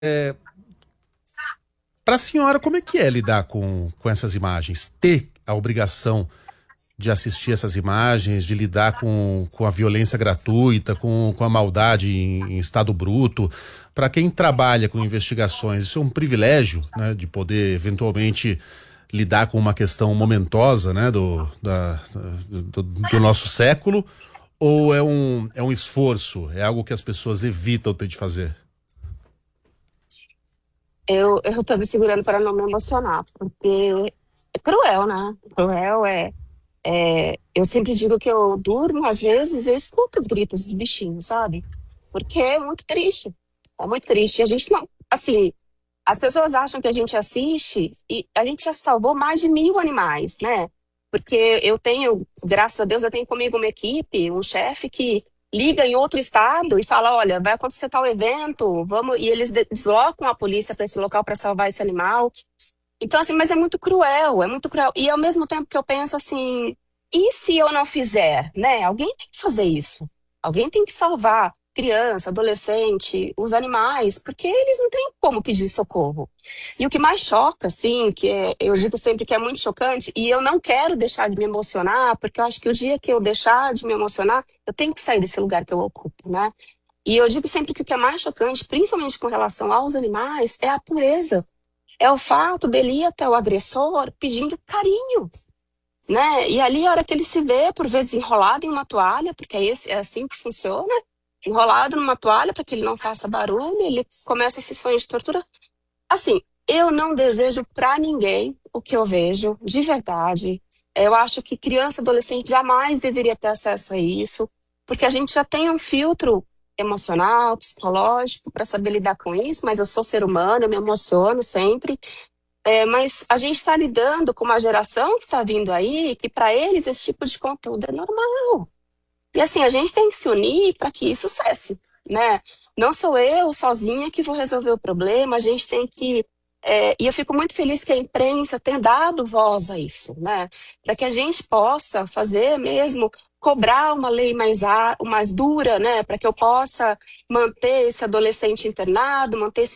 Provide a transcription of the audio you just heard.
Para a senhora, como é que é lidar com essas imagens? Ter a obrigação de assistir essas imagens, de lidar com a violência gratuita, com a maldade em estado bruto. Para quem trabalha com investigações, isso é um privilégio, né, de poder eventualmente lidar com uma questão momentosa, né, do nosso século, ou é um esforço, é algo que as pessoas evitam ter de fazer? Eu tô me segurando para não me emocionar, porque é cruel, né? Cruel eu sempre digo que eu durmo, às vezes eu escuto os gritos dos bichinhos, sabe? Porque é muito triste. É muito triste. E a gente não, assim, as pessoas acham que a gente assiste e a gente já salvou mais de 1.000 animais, né? Porque eu tenho, graças a Deus, eu tenho comigo uma equipe, um chefe que liga em outro estado e fala, olha, vai acontecer tal evento, vamos, e eles deslocam a polícia para esse local para salvar esse animal. Então, assim, mas é muito cruel, é muito cruel. E ao mesmo tempo que eu penso assim, e se eu não fizer, né? Alguém tem que fazer isso. Alguém tem que salvar criança, adolescente, os animais, porque eles não têm como pedir socorro. E o que mais choca, assim, eu digo sempre que é muito chocante, e eu não quero deixar de me emocionar, porque eu acho que o dia que eu deixar de me emocionar, eu tenho que sair desse lugar que eu ocupo, né? E eu digo sempre que o que é mais chocante, principalmente com relação aos animais, é a pureza. É o fato dele ir até o agressor pedindo carinho, né? E ali, a hora que ele se vê, por vezes, enrolado em uma toalha, porque é assim que funciona, enrolado numa toalha para que ele não faça barulho, ele começa esse sonho de tortura. Assim, eu não desejo para ninguém o que eu vejo, de verdade. Eu acho que criança, adolescente jamais deveria ter acesso a isso, porque a gente já tem um filtro emocional, psicológico para saber lidar com isso, mas eu sou ser humano, eu me emociono sempre. Mas a gente está lidando com uma geração que está vindo aí, que para eles esse tipo de conteúdo é normal. E assim, a gente tem que se unir para que isso cesse, né? Não sou eu sozinha que vou resolver o problema, a gente tem que. E eu fico muito feliz que a imprensa tenha dado voz a isso, né? Para que a gente possa fazer mesmo, cobrar uma lei mais dura, né? Para que eu possa manter esse adolescente internado, manter esse